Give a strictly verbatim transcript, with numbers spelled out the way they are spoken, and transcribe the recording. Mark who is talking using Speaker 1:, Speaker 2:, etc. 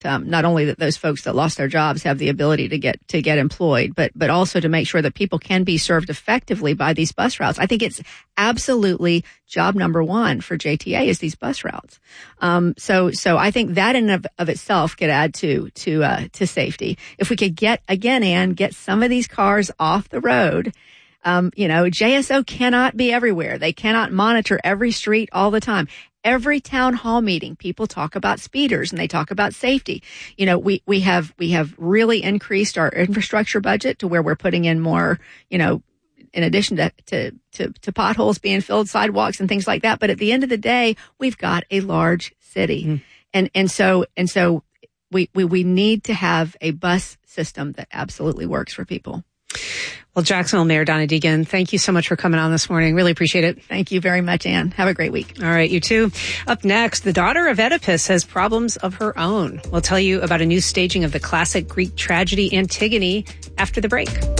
Speaker 1: um, not only that those folks that lost their jobs have the ability to get to get employed, but but also to make sure that people can be served effectively by these bus routes. I think it's absolutely job number one for J T A is these bus routes. Um, so so I think that in and of, of itself could add to to uh, to safety. If we could get again, Ann, get some of these cars off the road. Um, you know, J S O cannot be everywhere. They cannot monitor every street all the time. Every town hall meeting, people talk about speeders and they talk about safety. You know, we, we have, we have really increased our infrastructure budget to where we're putting in more, you know, in addition to, to, to, to potholes being filled, sidewalks and things like that. But at the end of the day, we've got a large city. Mm. And, and so, and so we, we, we need to have a bus system that absolutely works for people.
Speaker 2: Well, Jacksonville Mayor Donna Deegan, thank you so much for coming on this morning. Really appreciate it.
Speaker 1: Thank you very much, Ann. Have a great week.
Speaker 2: All right, you too. Up next, the daughter of Oedipus has problems of her own. We'll tell you about a new staging of the classic Greek tragedy Antigone after the break.